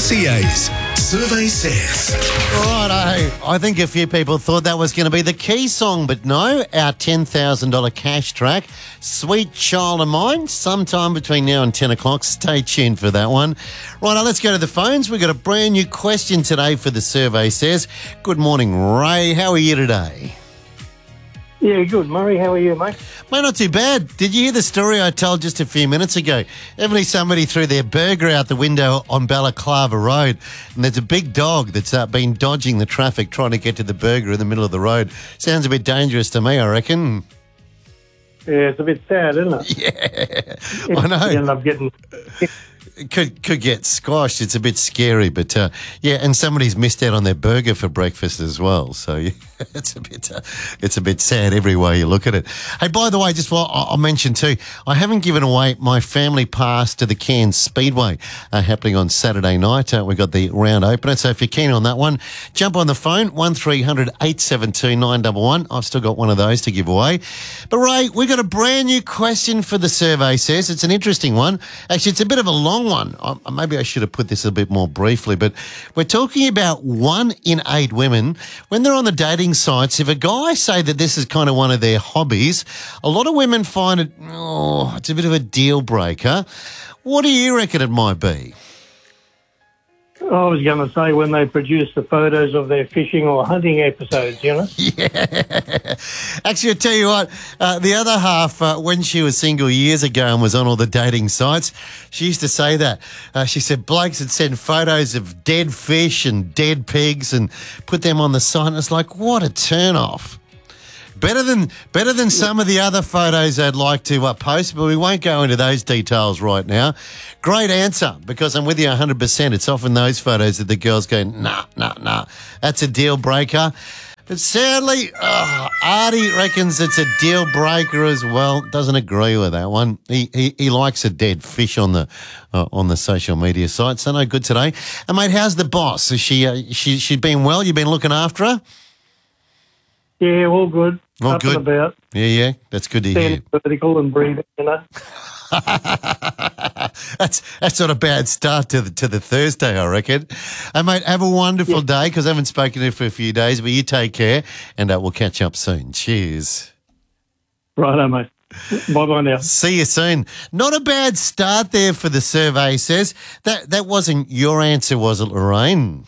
CA's Survey Says. Righto. I think a few people thought that was going to be the key song, but no, our $10,000 cash track, Sweet Child of Mine, sometime between now and 10 o'clock. Stay tuned for that one. Righto, let's go to the phones. We've got a brand new question today for the Survey Says. Good morning, Ray. How are you today? Yeah, good, Murray. How are you, mate? Mate, not too bad. Did you hear the story I told just a few minutes ago? Evidently somebody threw their burger out the window on Balaclava Road, and there's a big dog that's been dodging the traffic trying to get to the burger in the middle of the road. Sounds a bit dangerous to me, I reckon. Yeah, it's a bit sad, isn't it? Yeah, I know. You end up getting... It could get squashed. It's a bit scary, but yeah, and somebody's missed out on their burger for breakfast as well. So yeah, it's a bit sad every way you look at it. Hey, by the way, just while I'll mention too, I haven't given away my family pass to the Cairns Speedway happening on Saturday night. We got the round opener, so if you're keen on that one, jump on the phone 1300 872 911. I've still got one of those to give away. But Ray, we got a brand new question for the Survey Says. It's an interesting one. Actually, it's a bit of a long one. Maybe I should have put this a bit more briefly, but we're talking about 1 in 8 women, when they're on the dating sites, if a guy say that this is kind of one of their hobbies, a lot of women find it, it's a bit of a deal breaker. What do you reckon it might be? I was going to say when they produce the photos of their fishing or hunting episodes, you know? Yeah. Actually, I tell you what, the other half, when she was single years ago and was on all the dating sites, she used to say that. She said blokes would send photos of dead fish and dead pigs and put them on the site. And it's like, what a turn-off. Better than some of the other photos I'd like to post, but we won't go into those details right now. Great answer, because I'm with you 100%. It's often those photos that the girls go, nah, that's a deal breaker. But sadly, Artie reckons it's a deal breaker as well. Doesn't agree with that one. He likes a dead fish on the social media site. So no good today. And mate, how's the boss? Is she's been well? You've been looking after her? Yeah, all good. All Up good. and about. Yeah. That's good to hear. Standing vertical and breathing, you know? That's not a bad start to the Thursday, I reckon. And mate, have a wonderful day, because I haven't spoken to you for a few days, but you take care, and we'll catch up soon. Cheers. Righto, mate. Bye-bye now. See you soon. Not a bad start there for the Survey Says. That wasn't your answer, was it, Lorraine?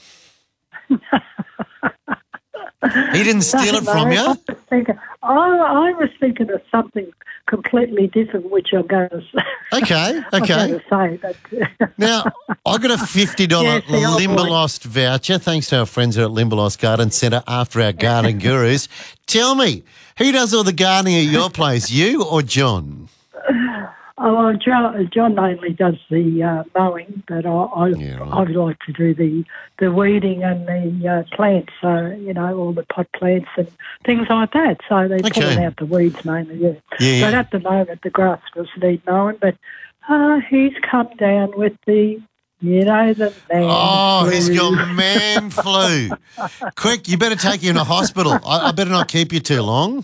He didn't steal it from you? I was thinking of something completely different, which I'm going to say. Okay. I'm going to say that. Now, I got a $50 Limberlost voucher, thanks to our friends here at Limberlost Garden Centre, after our garden gurus. Tell me, who does all the gardening at your place, you or John? Oh, John mainly does the mowing, but I like to do the weeding and the plants, so, you know, all the pot plants and things like that. So they pull out the weeds mainly, yeah. But at the moment, the grass does need mowing, but he's come down with the, you know, the man flu. He's got man flu. Quick, you better take him to hospital. I better not keep you too long.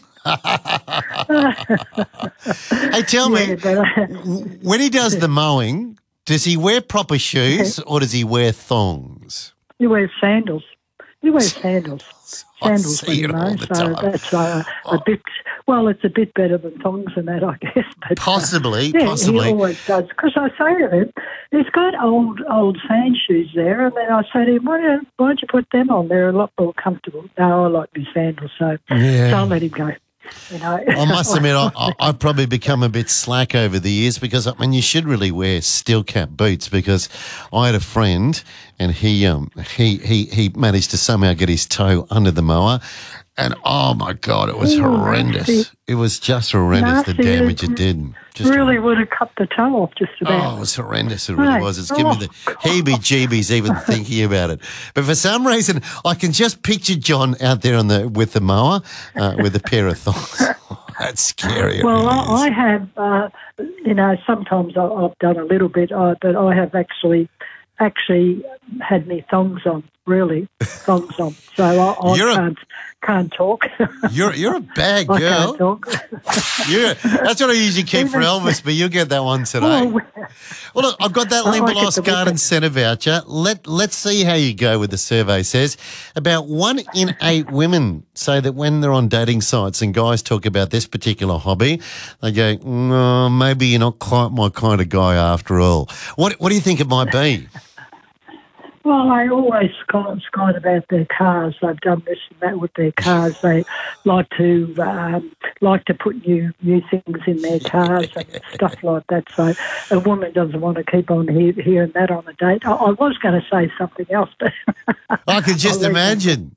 Hey, tell me, when he does the mowing, does he wear proper shoes or does he wear thongs? He wears sandals. Sandals when he mows, so that's a bit, well, it's a bit better than thongs and that, I guess. But, possibly. He always does. Because I say to him, he's got old sand shoes there, and then I say to him, why don't you put them on? They're a lot more comfortable. No, I like my sandals, so I'll let him go. You know. I must admit, I've probably become a bit slack over the years, because, I mean, you should really wear steel cap boots, because I had a friend and he managed to somehow get his toe under the mower, and oh my God, it was horrendous. Nasty. It was just horrendous, the damage it did. Just really would have cut the toe off just about. Oh, it was horrendous. It really was. It's giving me the heebie-jeebies even thinking about it. But for some reason, I can just picture John out there with the mower with a pair of thongs. That's scary. Well, I have, you know, sometimes I've done a little bit, but I have actually had me thongs on, really, thongs on. So I can't talk. You're a bad girl. I can't talk. That's what I usually keep for Elvis, but you'll get that one today. Well, look, I've got that Limberlost Garden Centre voucher. Let's see how you go with the survey. Says about 1 in 8 women say that when they're on dating sites and guys talk about this particular hobby, they go, no, maybe you're not quite my kind of guy after all. What do you think it might be? Well, they always skite about their cars. They've done this and that with their cars. They like to put new things in their cars and stuff like that. So a woman doesn't want to keep on hearing that on a date. I was going to say something else, but I could just imagine.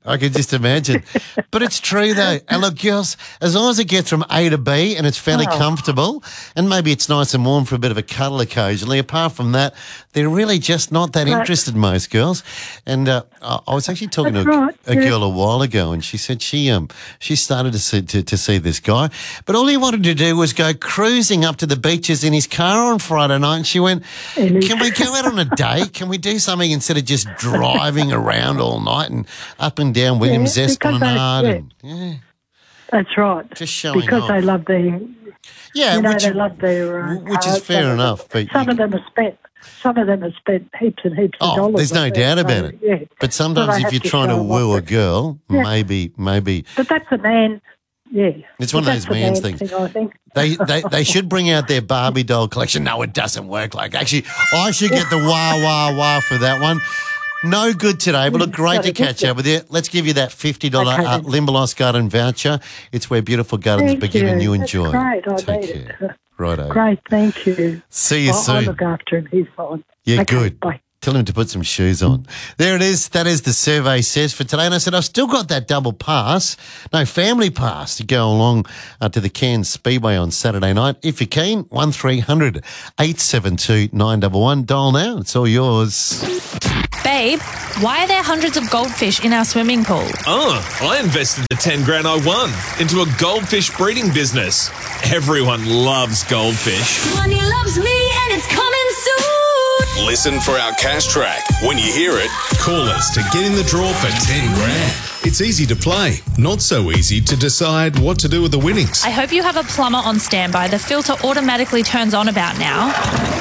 But it's true though. And look, girls, as long as it gets from A to B and it's fairly comfortable, and maybe it's nice and warm for a bit of a cuddle occasionally. Apart from that, they're really just not that interested, most girls. And I was actually talking to a girl a while ago, and she said she started to see this guy, but all he wanted to do was go cruising up to the beaches in his car on Friday night. And she went, "Can we go out on a date? Can we do something instead of just driving around all night and up and down Williams Esplanade?" That's right. Just showing because off. They love their they love their which is fair enough. But some of them have spent heaps and heaps of dollars. There's no doubt about it. Yeah. But sometimes if you're trying to woo a girl, maybe. But that's a man. Yeah. It's one of those man's things. I think. They should bring out their Barbie doll collection. No, it doesn't work like. Actually, I should get the wah for that one. No good today, but look, great to catch up with you. Let's give you that $50 Limberlost Garden voucher. It's where beautiful gardens begin and you enjoy. Great, Take care. Righto. Great, thank you. See you soon. I'll look after him. He's fine. Yeah, okay, good. Bye. Tell him to put some shoes on. There it is. That is the survey says for today. And I said, I've still got that family pass to go along to the Cairns Speedway on Saturday night. If you're keen, 1300 872 911. Dial now. It's all yours. Babe, why are there hundreds of goldfish in our swimming pool? I invested the 10 grand I won into a goldfish breeding business. Everyone loves goldfish. Money loves me and it's coming soon. Listen for our cash track. When you hear it, call us to get in the draw for 10 grand. It's easy to play, not so easy to decide what to do with the winnings. I hope you have a plumber on standby. The filter automatically turns on about now.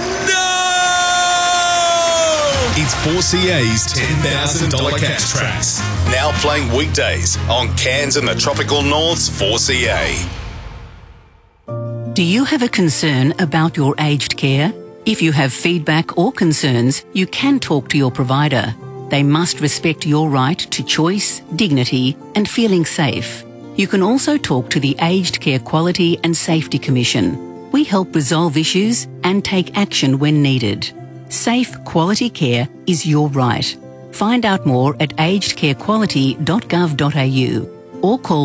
It's 4CA's $10,000 cash tracks. Now playing weekdays on Cairns and the Tropical North's 4CA. Do you have a concern about your aged care? If you have feedback or concerns, you can talk to your provider. They must respect your right to choice, dignity, and feeling safe. You can also talk to the Aged Care Quality and Safety Commission. We help resolve issues and take action when needed. Safe, quality care is your right. Find out more at agedcarequality.gov.au or call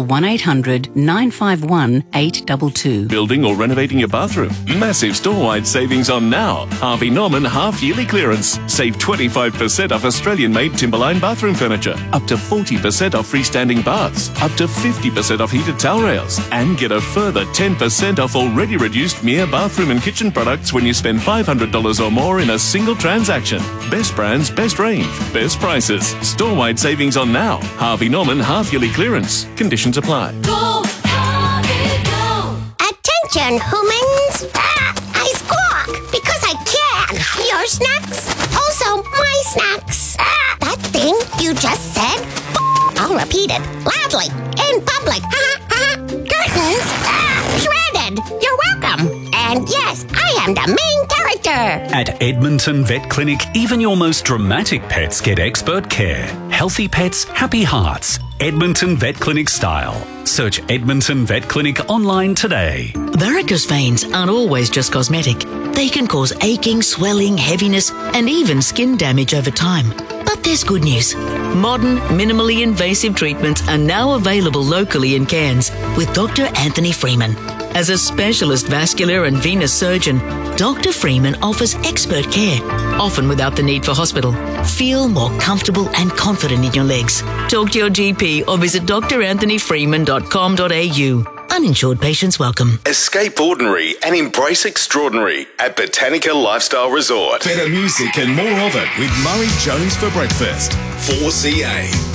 1-800-951-822. Building or renovating your bathroom? Massive store-wide savings on now. Harvey Norman half-yearly clearance. Save 25% off Australian-made Timberline bathroom furniture. Up to 40% off freestanding baths. Up to 50% off heated towel rails. And get a further 10% off already reduced Mia bathroom and kitchen products when you spend $500 or more in a single transaction. Best brands, best range, best prices. Store-wide savings on now. Harvey Norman half-yearly clearance. Conditions apply. Go, Harvey, go. Attention, humans. I squawk because I can. Your snacks, also my snacks. That thing you just said, I'll repeat it loudly in public. Curtains, shredded. You're welcome. And yes, I am the main character. At Edmonton Vet Clinic, even your most dramatic pets get expert care. Healthy pets, happy hearts. Edmonton Vet Clinic style. Search Edmonton Vet Clinic online today. Varicose veins aren't always just cosmetic. They can cause aching, swelling, heaviness, and even skin damage over time. But there's good news. Modern, minimally invasive treatments are now available locally in Cairns with Dr. Anthony Freeman. As a specialist vascular and venous surgeon, Dr. Freeman offers expert care, often without the need for hospital. Feel more comfortable and confident in your legs. Talk to your GP or visit dranthonyfreeman.com.au. Uninsured patients welcome. Escape ordinary and embrace extraordinary at Botanica Lifestyle Resort. Better music and more of it with Murray Jones for breakfast. 4CA.